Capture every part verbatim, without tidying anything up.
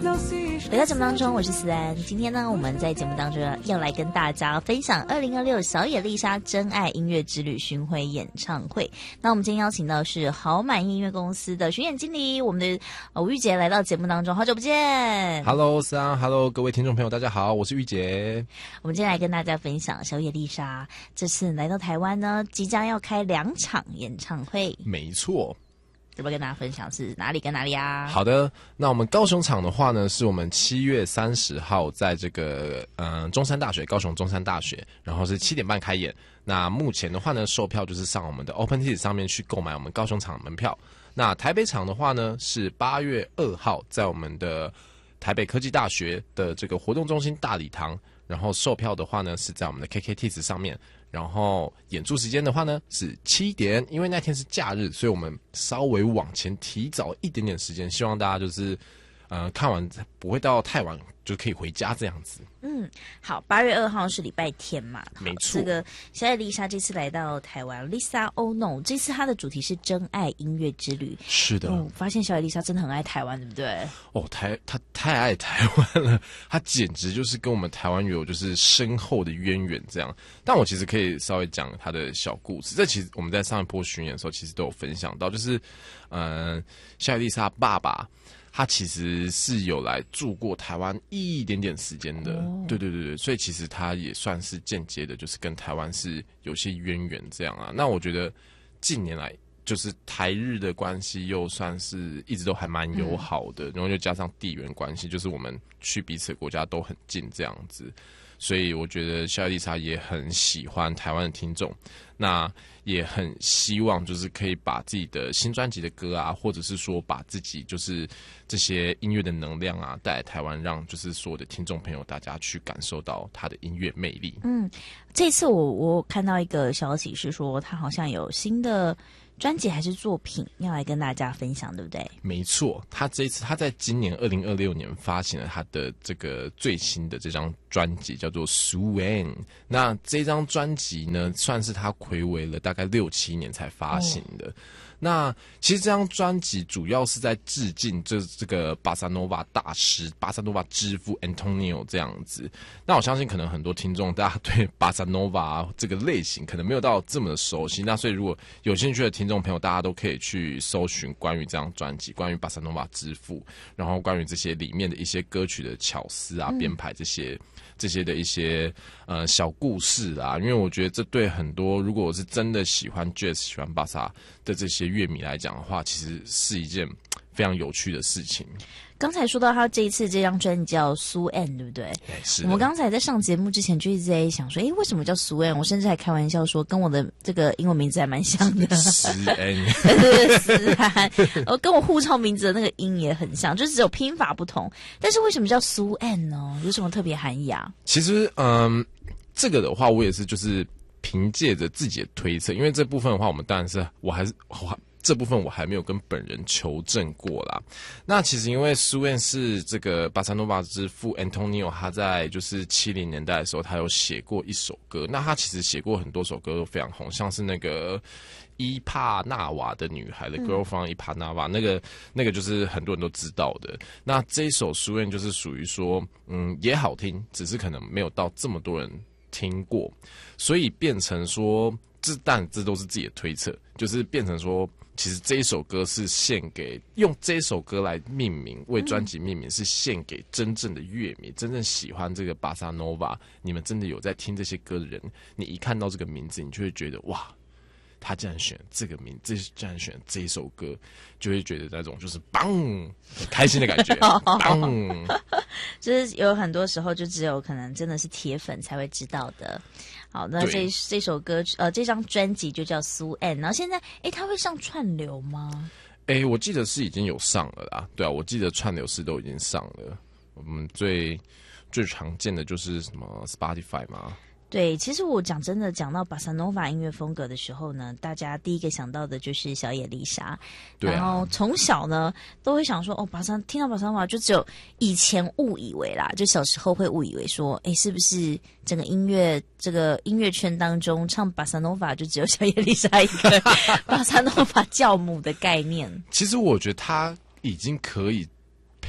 回到节目当中，我是思安。今天呢，我们在节目当中要来跟大家分享二零二六小野丽莎真爱音乐之旅巡回演唱会。那我们今天邀请到是好满意音乐公司的巡演经理，我们的呃吴玉洁来到节目当中，好久不见。 Hello， 思安 ，Hello， 各位听众朋友，大家好，我是玉洁。 我们今天来跟大家分享小野丽莎这次来到台湾呢，即将要开两场演唱会。 没错。 要不要跟大家分享是哪里跟哪里啊？ 好的，那我们高雄场的话呢，是我们七月三十号在这个嗯、呃、中山大学，高雄中山大学，然后是七点半开演。那目前的话呢，售票就是上我们的 OpenTix 上面去购买我们高雄场门票。那台北场的话呢，是八月二号在我们的台北科技大学的这个活动中心大礼堂，然后售票的话呢是在我们的 KKTix 上面。然后演出时间的话呢是七点，因为那天是假日，所以我们稍微往前提早一点点时间，希望大家就是呃看完不会到太晚，就可以回家这样子。 嗯，好，八月二号是礼拜天嘛， 没错。 这个小野丽莎这次来到台湾 ，Lisa Oh No， 这次她的主题是真爱音乐之旅。 是的， 哦，发现小野丽莎真的很爱台湾，对不对？ 哦，台她太爱台湾了，她简直就是跟我们台湾有就是深厚的渊源这样。但我其实可以稍微讲她的小故事，这其实我们在上一波巡演的时候其实都有分享到，就是嗯、呃，小野丽莎爸爸。他其实是有来住过台湾一点点时间的，哦、对对对对，所以其实他也算是间接的，就是跟台湾是有些渊源这样啊。那我觉得近年来就是台日的关系又算是一直都还蛮友好的，嗯、然后又加上地缘关系，就是我们去彼此的国家都很近这样子，所以我觉得小野丽莎也很喜欢台湾的听众。那也很希望就是可以把自己的新专辑的歌啊，或者是说把自己就是这些音乐的能量啊带来台湾，让就是所有的听众朋友大家去感受到他的音乐魅力。 嗯，这次我我看到一个消息是说他好像有新的专辑还是作品要来跟大家分享，对不对？ 没错，他这一次他在今年二零二六年发行了他的这个最新的这张专辑，叫做 Suen。那这张专辑呢，算是他睽违了大概六七年才发行的。哦、那其实这张专辑主要是在致敬这这个巴萨诺瓦大师、巴萨诺瓦之父 Antonio 这样子。那我相信可能很多听众大家对巴萨诺瓦这个类型可能没有到这么的熟悉，那所以如果有兴趣的听众朋友，大家都可以去搜寻关于这张专辑，关于巴萨诺瓦之父，然后关于这些里面的一些歌曲的巧思啊、编排这些。这些的一些呃小故事啊，因为我觉得这对很多如果我是真的喜欢 Jazz、喜欢巴萨的这些乐迷来讲的话，其实是一件非常有趣的事情。 刚才说到他这一次这张专辑叫苏 N， 对不对？ 是。 我们刚才在上节目之前就一直在想说，诶，为什么叫苏 N？ 我甚至还开玩笑说，跟我的这个英文名字还蛮像的。 思安， 对对对，思安，呃，跟我护照名字的那个音也很像，就只有拼法不同。但是为什么叫苏 N 呢？有什么特别含义啊？ 其实，嗯，这个的话，我也是就是凭借着自己的推测，因为这部分的话，我们当然是我还是我。这部分我还没有跟本人求证过啦。那其实因为苏恩是这个巴萨诺瓦之父 Antonio， 他在就是七零年代的时候，他有写过一首歌。那他其实写过很多首歌都非常红，像是那个伊帕纳瓦的女孩的 Girl from Ipanema， 那个那个就是很多人都知道的。那这一首苏恩就是属于说，嗯，也好听，只是可能没有到这么多人听过，所以变成说，这但这都是自己的推测，就是变成说。其实这一首歌是献给用这首歌来命名，为专辑命名，是献给真正的乐迷，真正喜欢这个巴萨诺瓦，你们真的有在听这些歌的人，你一看到这个名字，你就会觉得哇，他竟然选这个名，这竟然选这一首歌，就会觉得那种就是棒，很开心的感觉，棒。 就是有很多时候就只有可能真的是铁粉才会知道的。好，那这这首歌呃这张专辑就叫苏 N， 然后现在诶它会上串流吗？ 诶我记得是已经有上了啦，对啊，我记得串流是都已经上了。我们最最常见的就是什么 Spotify 嘛。 对，其实我讲真的，讲到巴萨诺瓦音乐风格的时候呢，大家第一个想到的就是小野丽莎。对、啊，然后从小呢都会想说，哦，巴萨听到巴萨诺瓦就只有以前误以为啦，就小时候会误以为说，哎，是不是整个音乐这个音乐圈当中唱巴萨诺瓦就只有小野丽莎一个巴萨诺瓦教母的概念？ 其实我觉得他已经可以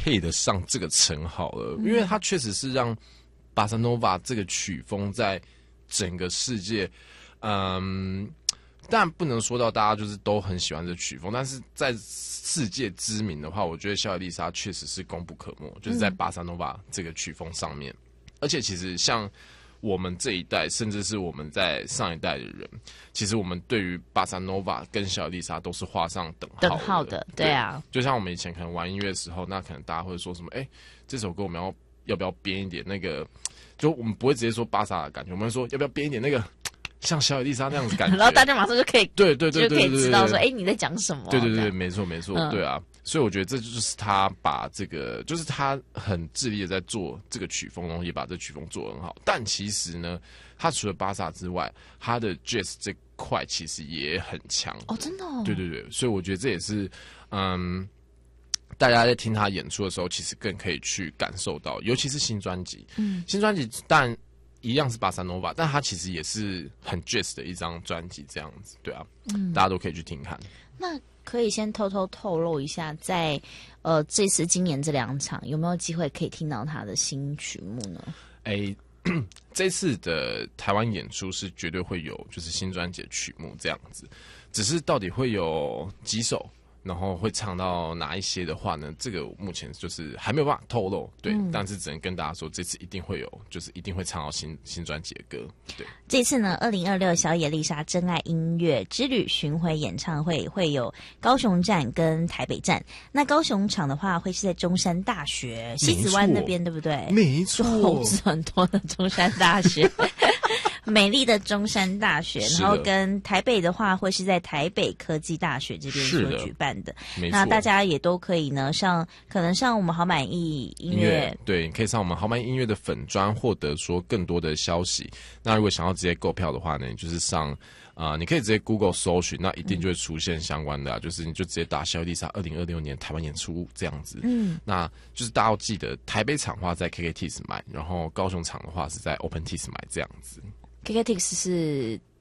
配得上这个称号了，因为它确实是让巴萨诺瓦这个曲风在整个世界，嗯，当然不能说到大家就是都很喜欢这曲风，但是在世界知名的话，我觉得小野丽莎确实是功不可没，就是在巴萨诺瓦这个曲风上面。而且其实像我们这一代，甚至是我们在上一代的人，其实我们对于巴萨诺瓦跟小野丽莎都是画上等号的。 等号的，对啊。 就像我们以前可能玩音乐的时候，那可能大家会说什么，哎、欸，这首歌我们要要不要编一点那个，就我们不会直接说巴萨的感觉，我们会说要不要编一点那个像小野丽莎那样子感觉， 然后大家马上就可以对对对对对， 就可以知道说，哎、欸，你在讲什么？ 对对对，没错没错、 嗯， 对啊。所以我觉得这就是他把这个，就是他很致力的在做这个曲风，然后也把这曲风做得很好。但其实呢，他除了巴萨之外，他的 jazz 这块其实也很强哦，真的、哦。 对对对，所以我觉得这也是，嗯，大家在听他演出的时候，其实更可以去感受到，尤其是新专辑。嗯，新专辑但一样是巴萨诺瓦，但他其实也是很 jazz 的一张专辑，这样子，对啊，嗯，大家都可以去听看。 那可以先偷偷透露一下，在呃这次今年这两场有没有机会可以听到他的新曲目呢？ 哎，这次的台湾演出是绝对会有，就是新专辑的曲目这样子，只是到底会有几首，然后会唱到哪一些的话呢？这个目前就是还没有办法透露，对，嗯、但是只能跟大家说，这次一定会有，就是一定会唱到新新专辑的歌。对， 这次呢，二零二六小野丽莎真爱音乐之旅巡回演唱会会有高雄站跟台北站。那高雄场的话，会是在中山大学西子湾那边，对不对？ 没错， 猴子很多的中山大学。美丽的中山大学，然后跟台北的话会是在台北科技大学这边所举办的。那大家也都可以呢上，可能上我们好满意音乐， 对，你可以上我们好满意音乐的粉专获得说更多的消息。那如果想要直接购票的话呢，你就是上啊、呃，你可以直接 Google 搜寻，那一定就会出现相关的、啊，嗯、就是你就直接打小野丽莎二零二六年台湾演出这样子。嗯，那就是大家要记得，台北场的话在 K K T I X 买，然后高雄场的话是在 OpenTix 买这样子。 K K T I X 是